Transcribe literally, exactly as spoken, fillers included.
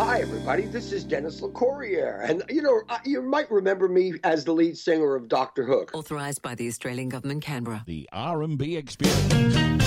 Hi, everybody. This is Dennis LeCourrier. And, you know, you might remember me as the lead singer of Doctor Hook. Authorised by the Australian Government, Canberra. The R and B Experience.